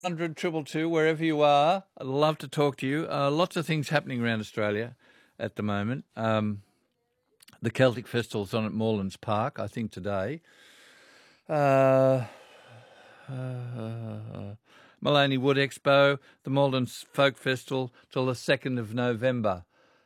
100 222, wherever you are. I'd love to talk to you. Lots of things happening around Australia at the moment. The Celtic Festival's on at Morelands Park, I think, today. Maloney Wood Expo, the Morelands Folk Festival, till the 2nd of November.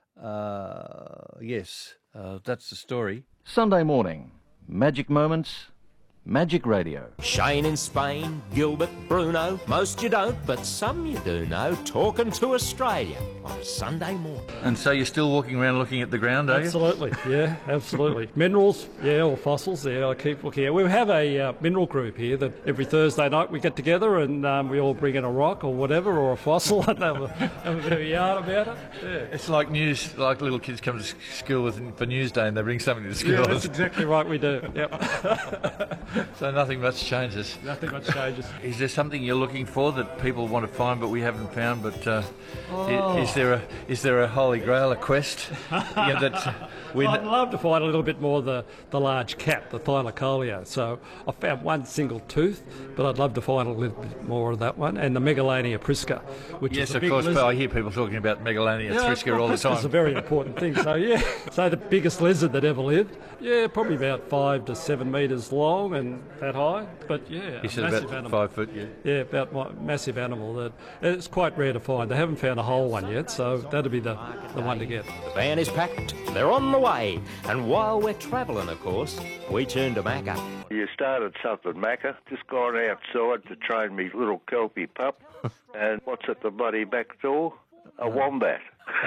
Yes, that's the story. Sunday morning, Magic Moments, Magic Radio. Shane in Spain, Gilbert, Bruno, most you don't, but some you do know, talking to Australia on a Sunday morning. And so you're still walking around looking at the ground, are you? Absolutely, yeah, absolutely. Minerals, yeah, or fossils, yeah, I keep looking at. We have a mineral group here that every Thursday night we get together and we all bring in a rock or whatever, or a fossil, and have a bit of a yarn about it. Yeah. It's like news, like little kids come to school for Newsday and they bring something to school. Yeah, that's exactly right, we do, yep. So nothing much changes. Nothing much changes. Is there something you're looking for that people want to find but we haven't found? But is there a holy grail, a quest? I'd love to find a little bit more the large cat, the Thylacoleo. So I found one single tooth, but I'd love to find a little bit more of that one. And the Megalania prisca, which is a big lizard. I hear people talking about Megalania prisca all the time. It's a very important thing. So yeah, so the biggest lizard that ever lived. Yeah, probably about 5 to 7 metres long and that high. But yeah, you said about animal. 5 foot. Yeah. Yeah, about massive animal that it's quite rare to find. They haven't found a whole one yet, so that'd be the one to get. The van is packed. They're on the way. And while we're travelling, of course, we turn to Macca. You started something, Macca. Just gone outside to train me little kelpie pup. And what's at the bloody back door? A wombat.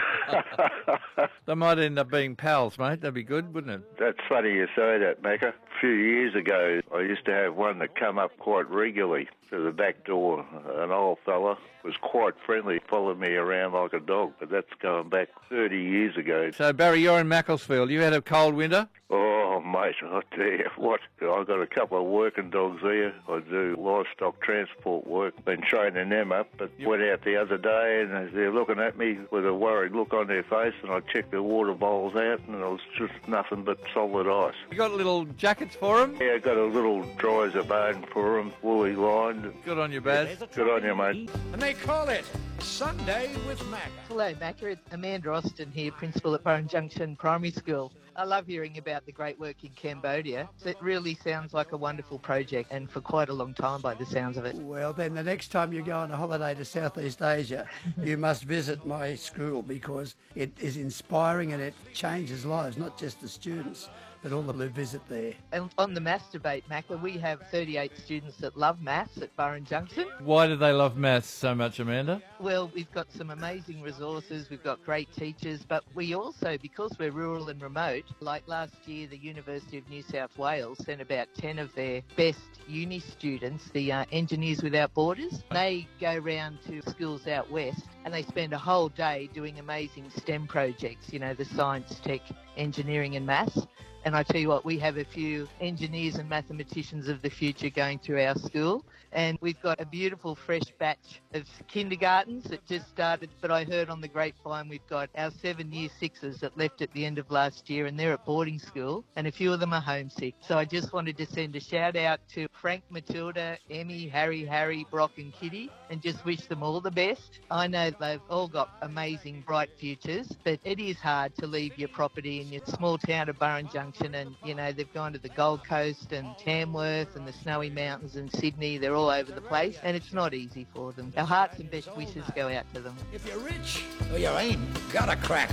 They might end up being pals, mate. That'd be good, wouldn't it? That's funny you say that, Macca. A few years ago, I used to have one that come up quite regularly to the back door. An old fella was quite friendly, followed me around like a dog, but that's going back 30 years ago. So, Barry, you're in Macclesfield. You had a cold winter? Oh, mate, I tell you what, I've got a couple of working dogs there. I do livestock transport work, been training them up, but went out the other day and they're looking at me with a worried look on their face, and I checked their water bowls out and it was just nothing but solid ice. You got little jackets for them? Yeah, I got a little dry as a bone for them, woolly lined. Good on you, Baz. Good on you, mate. And they call it Sunday with Macca. Hello, Macca. It's Amanda Austin here, principal at Burren Junction Primary School. I love hearing about the great work in Cambodia. It really sounds like a wonderful project, and for quite a long time by the sounds of it. Well, then the next time you go on a holiday to Southeast Asia, you must visit my school, because it is inspiring and it changes lives, not just the students, but all that visit there. And on the maths debate, Macca, we have 38 students that love maths at Burren Junction. Why do they love maths so much, Amanda? Well, we've got some amazing resources, we've got great teachers, but we also, because we're rural and remote, like last year, the University of New South Wales sent about 10 of their best uni students, the Engineers Without Borders. They go round to schools out west and they spend a whole day doing amazing STEM projects, you know, the science, tech, engineering and maths. And I tell you what, we have a few engineers and mathematicians of the future going through our school. And we've got a beautiful fresh batch of kindergartens that just started. But I heard on the grapevine we've got our 7 year sixes that left at the end of last year, and they're at boarding school, and a few of them are homesick. So I just wanted to send a shout out to Frank, Matilda, Emmy, Harry, Brock and Kitty, and just wish them all the best. I know they've all got amazing, bright futures, but it is hard to leave your property in your small town of Burren Junction, and, you know, they've gone to the Gold Coast and Tamworth and the Snowy Mountains and Sydney. They're all over the place, and it's not easy for them. Our hearts and best wishes go out to them. If you're rich or you ain't got a cracker.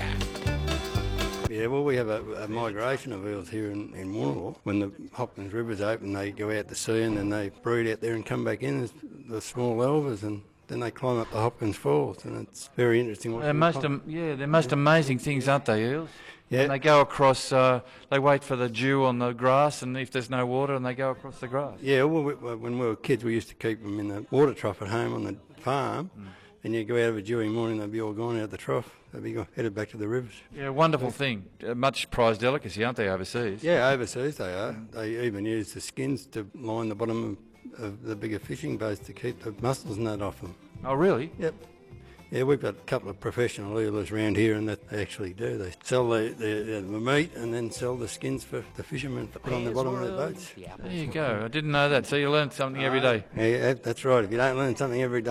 Yeah, well, we have a migration of eels here in Warrnambool. When the Hopkins River's open, they go out to sea and then they breed out there and come back in as the small elvers, and then they climb up the Hopkins Falls, and it's very interesting. They're most amazing things, aren't they, eels? Yeah. And they go across, they wait for the dew on the grass, and if there's no water, and they go across the grass. Yeah, well, when we were kids, we used to keep them in the water trough at home on the farm, and you go out of a dewy morning, they'd be all gone out the trough. They'd be headed back to the rivers. Yeah, wonderful thing. Much prized delicacy, aren't they, overseas? Yeah, overseas they are. They even use the skins to line the bottom of the bigger fishing boats to keep the mussels and that off them. Oh, really? Yep. Yeah, we've got a couple of professional eelers around here, and that they actually do. They sell the meat and then sell the skins for the fishermen to put on the bottom of their boats. There you go. I didn't know that. So you learn something every day. Yeah, that's right. If you don't learn something every day,